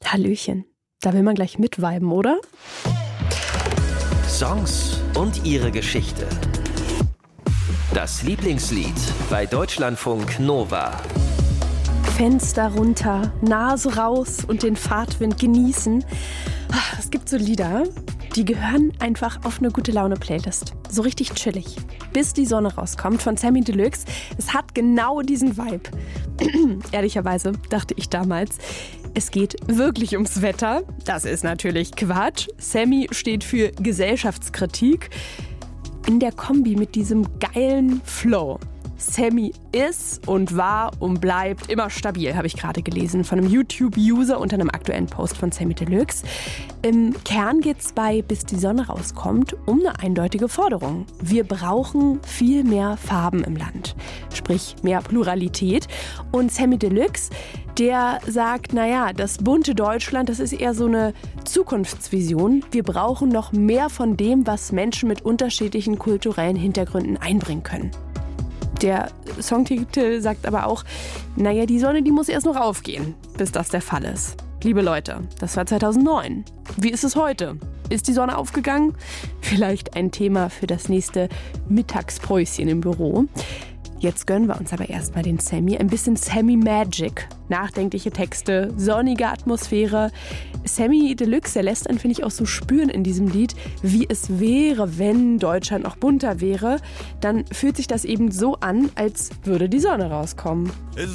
Hallöchen. Da will man gleich mitviben, oder? Songs und ihre Geschichte. Das Lieblingslied bei Deutschlandfunk Nova. Fenster runter, Nase raus und den Fahrtwind genießen. Es gibt so Lieder, die gehören einfach auf eine Gute-Laune-Playlist. So richtig chillig. Bis die Sonne rauskommt von Samy Deluxe. Es hat genau diesen Vibe. Ehrlicherweise dachte ich damals, es geht wirklich ums Wetter. Das ist natürlich Quatsch. Samy steht für Gesellschaftskritik. In der Kombi mit diesem geilen Flow. Samy ist und war und bleibt immer stabil, habe ich gerade gelesen, von einem YouTube-User unter einem aktuellen Post von Samy Deluxe. Im Kern geht es bei Bis die Sonne rauskommt um eine eindeutige Forderung. Wir brauchen viel mehr Farben im Land, sprich mehr Pluralität. Und Samy Deluxe, der sagt, naja, das bunte Deutschland, das ist eher so eine Zukunftsvision. Wir brauchen noch mehr von dem, was Menschen mit unterschiedlichen kulturellen Hintergründen einbringen können. Der Songtitel sagt aber auch, naja, die Sonne, die muss erst noch aufgehen, bis das der Fall ist. Liebe Leute, das war 2009. Wie ist es heute? Ist die Sonne aufgegangen? Vielleicht ein Thema für das nächste Mittagspäuschen im Büro. Jetzt gönnen wir uns aber erstmal den Samy. Ein bisschen Samy Magic. Nachdenkliche Texte, sonnige Atmosphäre. Samy Deluxe, der lässt einen, finde ich, auch so spüren in diesem Lied, wie es wäre, wenn Deutschland noch bunter wäre. Dann fühlt sich das eben so an, als würde die Sonne rauskommen.